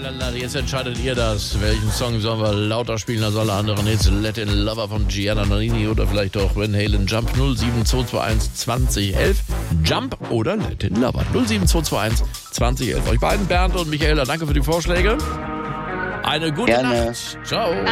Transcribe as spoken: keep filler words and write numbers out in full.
lalala, jetzt entscheidet ihr das. Welchen Song sollen wir lauter spielen als alle anderen Hits? Let in Lover von Gianna Nannini oder vielleicht auch Van Halen Jump null sieben zwei zwei eins zwanzig elf. Jump oder Let in Lover null sieben zwei zwei eins zwanzig elf. Euch beiden, Bernd und Michaela, danke für die Vorschläge. Eine gute Gerne. Nacht. Ciao.